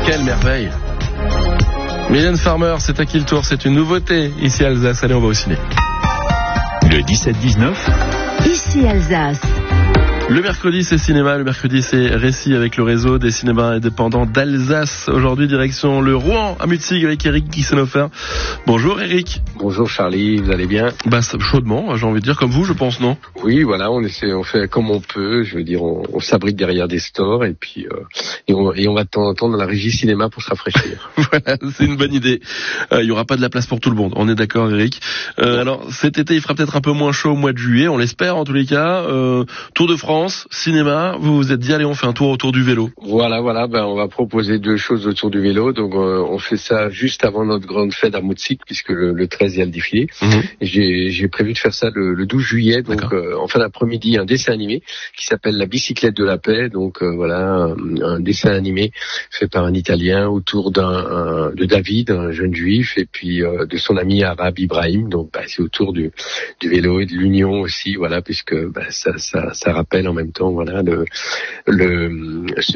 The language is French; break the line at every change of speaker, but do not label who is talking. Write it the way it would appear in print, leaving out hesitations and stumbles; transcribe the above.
Quelle merveille. Mylène Farmer, c'est à qui le tour? C'est une nouveauté ici à Alsace. Allez, on va au ciné.
Le 17-19.
Ici Alsace.
Le mercredi, c'est cinéma. Le mercredi, c'est récit avec le réseau des cinémas indépendants d'Alsace. Aujourd'hui, direction le Rouen à Mutzig avec Eric Kissenhofer. Bonjour Eric.
Bonjour Charlie, vous allez bien?
Chaudement, j'ai envie de dire, comme vous, je pense, non?
Oui, voilà, on fait comme on peut. Je veux dire, on s'abrite derrière des stores et puis on va de temps en temps dans la régie cinéma pour se rafraîchir.
Voilà, c'est une bonne idée. Il y aura pas de la place pour tout le monde. On est d'accord, Eric. Alors, cet été, il fera peut-être un peu moins chaud au mois de juillet, on l'espère en tous les cas. Tour de France, cinéma, vous vous êtes dit, allez, on fait un tour autour du vélo.
Voilà, on va proposer deux choses autour du vélo. Donc, on fait ça juste avant notre grande fête à Mutzig, puisque le 13, il y a le défilé. J'ai prévu de faire ça le 12 juillet. Donc, en fin d'après-midi, un dessin animé qui s'appelle La bicyclette de la paix. Donc, un dessin animé fait par un Italien autour de David, un jeune juif, et puis de son ami arabe Ibrahim. Donc, c'est autour du vélo et de l'union aussi, voilà, puisque ça rappelle en même temps, voilà, ce